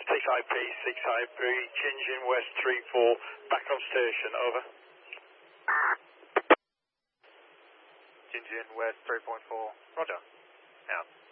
6IP, 6IP, Jinjin West 34, back on station, over. Jinjin West 3.4, roger. Out.